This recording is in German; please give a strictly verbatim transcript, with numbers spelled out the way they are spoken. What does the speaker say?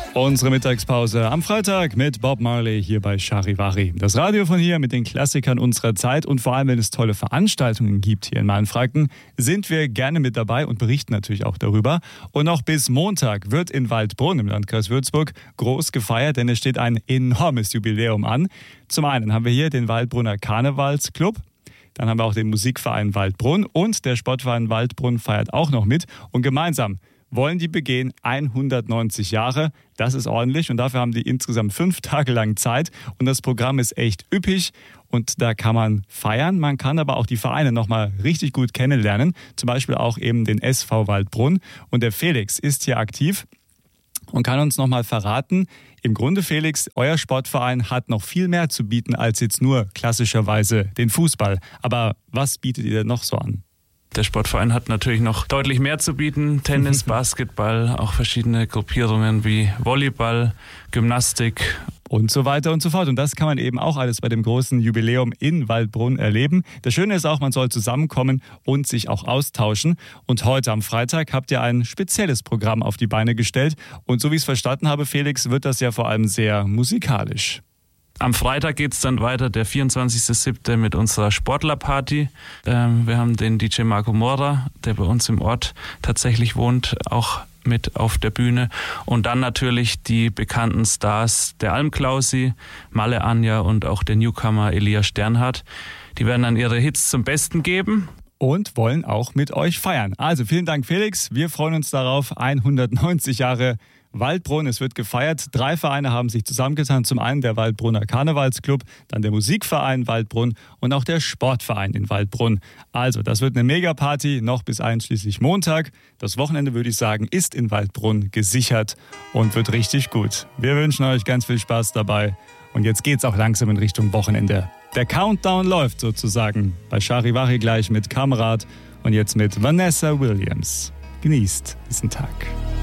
Unsere Mittagspause am Freitag mit Bob Marley hier bei Charivari. Das Radio von hier mit den Klassikern unserer Zeit und vor allem, wenn es tolle Veranstaltungen gibt hier in Mainfranken, sind wir gerne mit dabei und berichten natürlich auch darüber. Und noch bis Montag wird in Waldbrunn im Landkreis Würzburg groß gefeiert, denn es steht ein enormes Jubiläum an. Zum einen haben wir hier den Waldbrunner Karnevalsclub. Dann haben wir auch den Musikverein Waldbrunn und der Sportverein Waldbrunn feiert auch noch mit. Und gemeinsam wollen die begehen hundertneunzig Jahre. Das ist ordentlich und dafür haben die insgesamt fünf Tage lang Zeit. Und das Programm ist echt üppig und da kann man feiern. Man kann aber auch die Vereine nochmal richtig gut kennenlernen. Zum Beispiel auch eben den S V Waldbrunn. Und der Felix ist hier aktiv und kann uns nochmal verraten, im Grunde, Felix, euer Sportverein hat noch viel mehr zu bieten als jetzt nur klassischerweise den Fußball. Aber was bietet ihr denn noch so an? Der Sportverein hat natürlich noch deutlich mehr zu bieten. Tennis, Basketball, auch verschiedene Gruppierungen wie Volleyball, Gymnastik. Und so weiter und so fort. Und das kann man eben auch alles bei dem großen Jubiläum in Waldbrunn erleben. Das Schöne ist auch, man soll zusammenkommen und sich auch austauschen. Und heute am Freitag habt ihr ein spezielles Programm auf die Beine gestellt. Und so wie ich es verstanden habe, Felix, wird das ja vor allem sehr musikalisch. Am Freitag geht es dann weiter, der vierundzwanzigster siebte mit unserer Sportlerparty. Ähm, wir haben den D J Marco Mora, der bei uns im Ort tatsächlich wohnt, auch mit auf der Bühne. Und dann natürlich die bekannten Stars, der Almklausi, Malle Anja und auch der Newcomer Elia Sternhardt. Die werden dann ihre Hits zum Besten geben. Und wollen auch mit euch feiern. Also vielen Dank, Felix. Wir freuen uns darauf. hundertneunzig Jahre Waldbrunn, es wird gefeiert. Drei Vereine haben sich zusammengetan. Zum einen der Waldbrunner Karnevalsclub, dann der Musikverein Waldbrunn und auch der Sportverein in Waldbrunn. Also, das wird eine Megaparty, noch bis einschließlich Montag. Das Wochenende, würde ich sagen, ist in Waldbrunn gesichert und wird richtig gut. Wir wünschen euch ganz viel Spaß dabei. Und jetzt geht's auch langsam in Richtung Wochenende. Der Countdown läuft sozusagen bei Charivari gleich mit Kamerad und jetzt mit Vanessa Williams. Genießt diesen Tag.